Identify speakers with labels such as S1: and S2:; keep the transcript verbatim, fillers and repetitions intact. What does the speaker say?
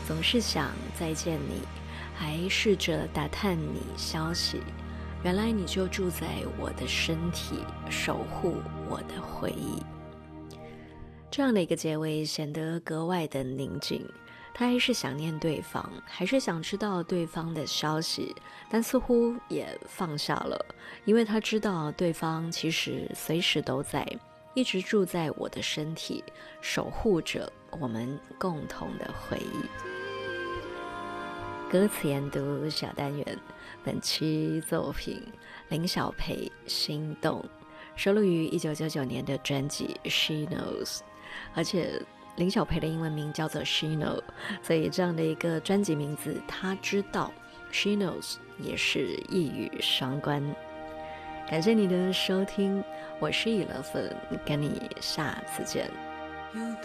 S1: 总是想再见你，还试着打探你消息，原来你就住在我的身体，守护我的回忆。这样的一个结尾显得格外的宁静，他还是想念对方，还是想知道对方的消息，但似乎也放下了，因为他知道对方其实随时都在，一直住在我的身体，守护着我们共同的回忆。歌词研读小单元，本期作品林小培《心动》，收录于一九九九年的专辑 She Knows， 而且林小培的英文名叫做 She Knows， 所以这样的一个专辑名字他知道 She Knows 也是一语双关。感谢你的收听，我是以乐芬，跟你下次见。